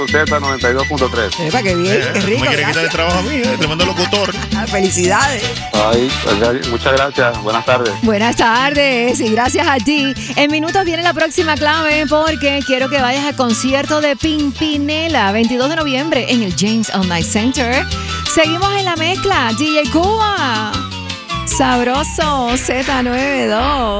Z92.3. Epa, qué bien, qué rico. Me quiere quitar el Gracias. trabajo a mí, tremendo locutor. Felicidades. Ay, muchas gracias. Buenas tardes. Buenas tardes y gracias a ti. En minutos viene la próxima clave porque quiero que vayas al concierto de Pimpinela, 22 de noviembre en el James All Night Center. Seguimos en la mezcla, DJ Cuba. Sabroso, Z92.